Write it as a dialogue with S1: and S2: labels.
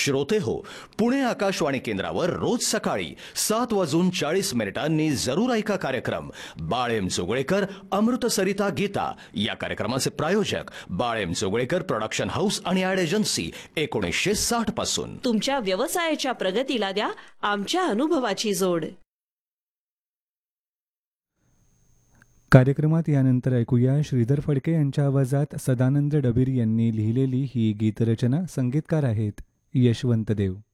S1: श्रोते हो, पुणे आकाशवाणी केंद्रावर रोज सकाळी 7:40 जरूर ऐका कार्यक्रम बाळेम जोगळेकर अमृतसरिता गीता. या कार्यक्रमाचे प्रायोजक बाळेम जोगळेकर प्रोडक्शन हाऊस आणि ॲड एजन्सी 1960 पासून.
S2: तुमच्या व्यवसायाच्या प्रगतीला द्या आमच्या अनुभवाची जोड.
S3: कार्यक्रमात यानंतर ऐकूया श्रीधर फडके यांच्या आवाजात सदानंद डबीर यांनी लिहिलेली ही गीतरचना. संगीतकार आहेत यशवंत देव.